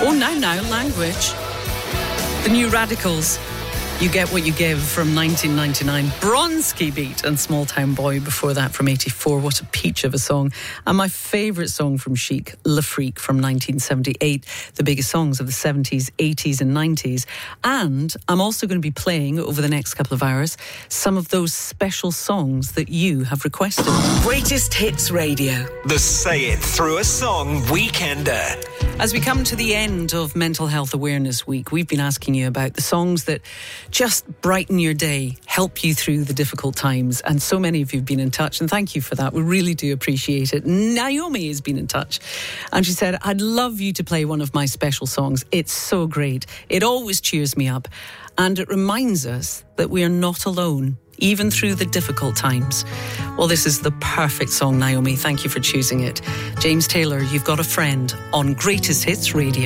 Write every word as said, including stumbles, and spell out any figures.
Oh, now, now, language. The New Radicals. You Get What You Give from nineteen ninety-nine. Bronski Beat and Small Town Boy before that from eighty-four. What a peach of a song. And my favourite song from Chic, Le Freak from nineteen seventy-eight. The biggest songs of the seventies, eighties and nineties. And I'm also going to be playing over the next couple of hours some of those special songs that you have requested. Greatest Hits Radio. The Say It Through a Song Weekender. As we come to the end of Mental Health Awareness Week, we've been asking you about the songs that just brighten your day, help you through the difficult times. And so many of you have been in touch, and thank you for that. We really do appreciate it. Naomi has been in touch, and she said, I'd love you to play one of my special songs. It's so great. It always cheers me up, and it reminds us that we are not alone, even through the difficult times. Well, this is the perfect song, Naomi. Thank you for choosing it. James Taylor, You've Got a Friend on Greatest Hits Radio.